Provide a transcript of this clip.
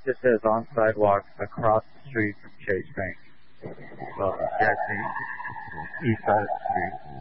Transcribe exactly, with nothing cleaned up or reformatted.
Just says on sidewalk across the street from Chase Bank. Well, yeah, east side of the street.